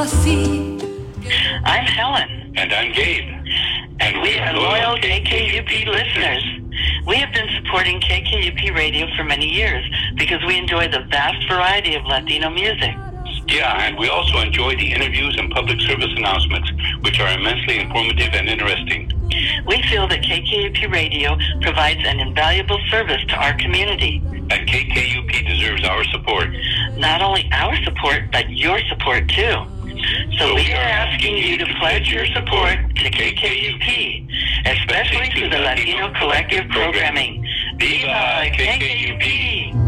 I'm Helen. And I'm Gabe. And we are loyal KKUP listeners. We have been supporting KKUP Radio for many years because we enjoy the vast variety of Latino music. Yeah, and we also enjoy the interviews and public service announcements, which are immensely informative and interesting. We feel that KKUP Radio provides an invaluable service to our community. And KKUP deserves our support. Not only our support, but your support too. So we are asking you to pledge your support to KKUP, especially to the Latino Collective programming. Viva KKUP!